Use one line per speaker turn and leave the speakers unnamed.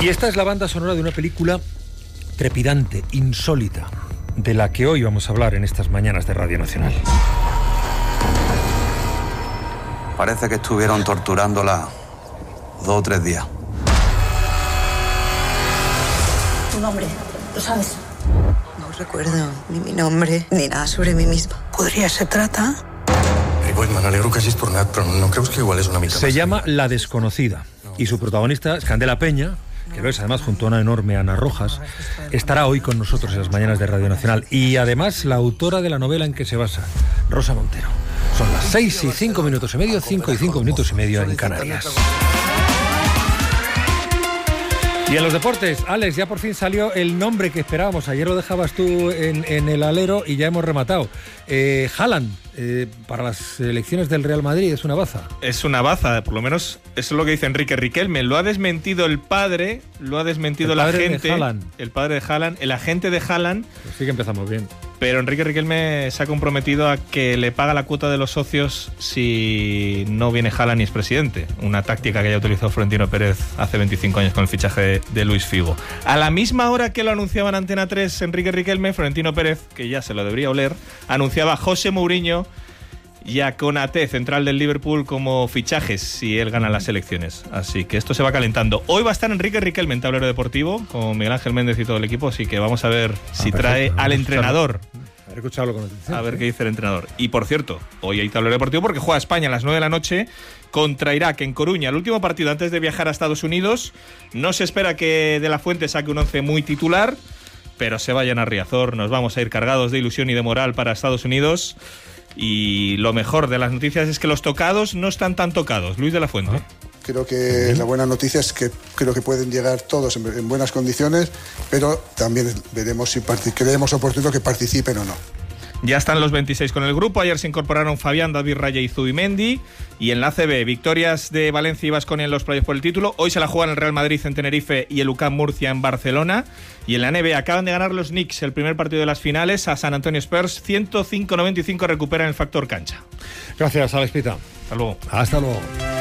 Y esta es la banda sonora de una película trepidante, insólita, de la que hoy vamos a hablar en estas mañanas de Radio Nacional.
Parece que estuvieron torturándola 2 o 3 días.
Tu nombre, ¿lo sabes?
No recuerdo ni mi nombre, ni nada sobre mí misma.
¿Podria ser trata?
Me n'alegro que hagis tornat, però no creus que igual és una mica...
Se llama La Desconocida y su protagonista es Candela Peña, que lo es además junto a una enorme Ana Rojas. Estará hoy con nosotros en las mañanas de Radio Nacional y además la autora de la novela en que se basa, Rosa Montero. Son las 6:05 minutos y medio, 5:05 minutos y medio en Canarias. Y en los deportes, Alex, ya por fin salió el nombre que esperábamos. Ayer lo dejabas tú en el alero y ya hemos rematado. Haaland, para las elecciones del Real Madrid, ¿es una baza?
Es una baza, por lo menos eso es lo que dice Enrique Riquelme. Lo ha desmentido el padre, lo ha desmentido el agente. El padre de Haaland, el agente de Haaland.
Pues sí que empezamos bien.
Pero Enrique Riquelme se ha comprometido a que le paga la cuota de los socios si no viene Haaland y es presidente. Una táctica que ya utilizó Florentino Pérez hace 25 años con el fichaje de Luis Figo. A la misma hora que lo anunciaba en Antena 3 Enrique Riquelme, Florentino Pérez, que ya se lo debería oler, anunciaba a José Mourinho y a Konaté, central del Liverpool, como fichajes si él gana las elecciones. Así que esto se va calentando. Hoy va a estar Enrique Riquelme en Tablero Deportivo con Miguel Ángel Méndez y todo el equipo, así que vamos a ver si trae al entrenador.
Haber escuchado con atención.
A ver qué dice el entrenador. Y por cierto, hoy hay Tablero Deportivo porque juega España a las 9 de la noche contra Irak en Coruña. El último partido antes de viajar a Estados Unidos. No se espera que De la Fuente saque un 11 muy titular, pero se vayan a Riazor. Nos vamos a ir cargados de ilusión y de moral para Estados Unidos. Y lo mejor de las noticias es que los tocados no están tan tocados. Luis de la Fuente.
Creo que la buena noticia es que creo que pueden llegar todos en buenas condiciones, pero también veremos si creemos oportuno que participen o no.
Ya están los 26 con el grupo. Ayer se incorporaron Fabián, David Raya y Zubimendi. Y en la ACB, victorias de Valencia y Baskonia en los playoffs por el título. Hoy se la juegan el Real Madrid en Tenerife y el UCAM Murcia en Barcelona. Y en la NBA acaban de ganar los Knicks el primer partido de las finales a San Antonio Spurs. 105-95 recuperan el factor cancha.
Gracias, Alex Pita.
Hasta luego.
Hasta luego.